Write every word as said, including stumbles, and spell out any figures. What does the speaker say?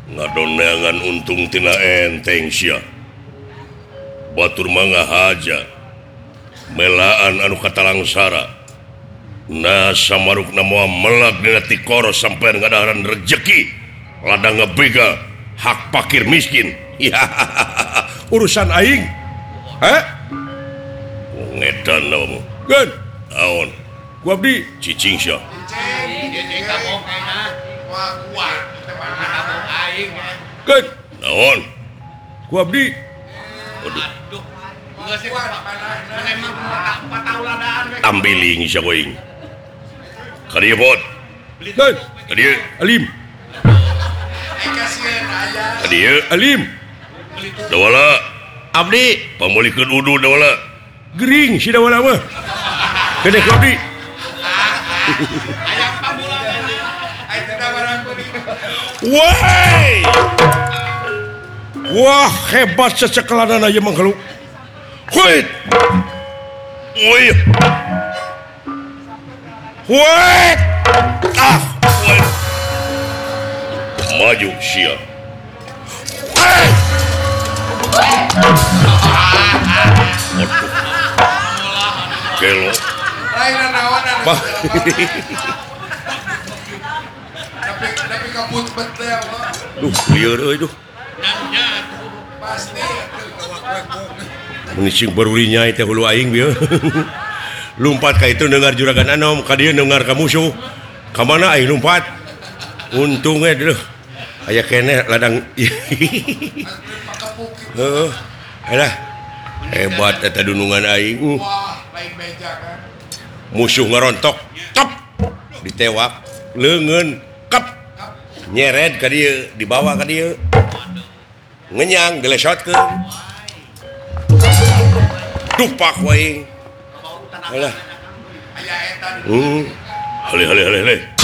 ngadoneangan untung tina enteng sia batur mangga haja melaan anu katalangsara nah samarukna moal melag dina ti koro sampean ngadaharan rejeki ladang ngebegal hak fakir miskin ya urusan aing eh ngedan namu gan naon ku abdi cicing sia gan naon ku abdi ambiling sia koing kadieu pot gan kadieu alim kadieu alim dawala abdi pamulikeun udu dawala gering si dawala mah kedeh ku abdi wah wah hebat secekelanan aja mangkalu wait wait wait ah wait maju siap wait kelo bah tapi kabut betul duh lieur euy duh pasti menising baruri nyai teh hulu aing bieu lumpat ka itu dengar juragan anom ka dieu dengar ka musuh ka mana aing lumpat untung we deuh aya keneh ladang heeh alah hebat eta dunungan aing musuh ngarontok tep ditewak leungeun kep nyeret ka dieu dibawa ka dieu ngenyang dilesotkeun dupak wae alah hmm hale hale hale hale